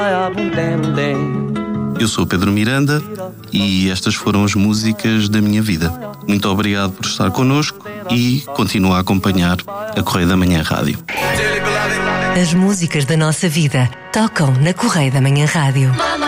Eu sou Pedro Miranda e estas foram as músicas da minha vida. Muito obrigado por estar connosco e continua a acompanhar a Correio da Manhã Rádio. As músicas da nossa vida tocam na Correio da Manhã Rádio.